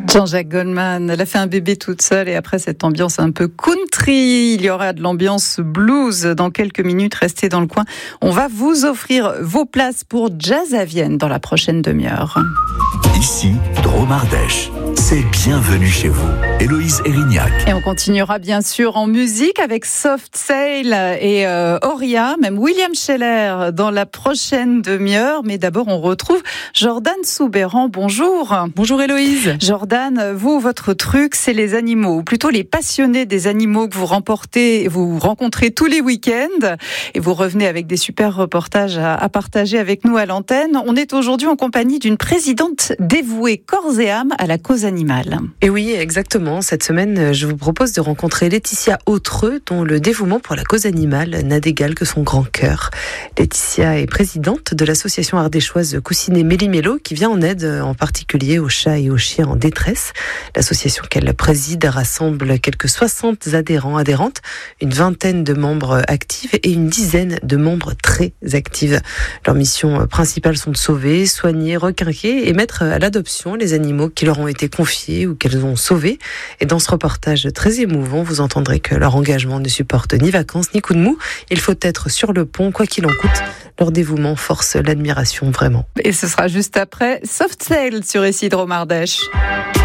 Jean-Jacques Goldman, elle a fait un bébé toute seule et après cette ambiance un peu country, il y aura de l'ambiance blues dans quelques minutes. Restez dans le coin. On va vous offrir vos places pour Jazz à Vienne dans la prochaine demi-heure. Ici, Dromardèche. C'est bienvenue chez vous. Héloïse Erignac. Et on continuera bien sûr en musique avec Soft Sail et Oria, même William Scheller dans la prochaine demi-heure. Mais d'abord, on retrouve Jordan Soubeyran. Bonjour. Bonjour Héloïse. Jordan, vous, votre truc, c'est les animaux, ou plutôt les passionnés des animaux que vous rencontrez tous les week-ends. Et vous revenez avec des super reportages à partager avec nous à l'antenne. On est aujourd'hui en compagnie d'une présidente dévouée corps et âme à la cause animale. Et oui, exactement. Cette semaine, je vous propose de rencontrer Laetitia Autreux, dont le dévouement pour la cause animale n'a d'égal que son grand cœur. Laetitia est présidente de l'association ardéchoise Coussinet Méli-Mélo, qui vient en aide en particulier aux chats et aux chiens en détresse. L'association qu'elle préside rassemble quelques 60 adhérentes, une vingtaine de membres actifs et une dizaine de membres très actifs. Leurs missions principales sont de sauver, soigner, requinquer et mettre à l'adoption les animaux qui leur ont été confiés ou qu'elles ont sauvés. Et dans ce reportage très émouvant, vous entendrez que leur engagement ne supporte ni vacances ni coup de mou. Il faut être sur le pont, quoi qu'il en coûte. Leur dévouement force l'admiration, vraiment. Et ce sera juste après Soft Sail sur Ici Dromardèche.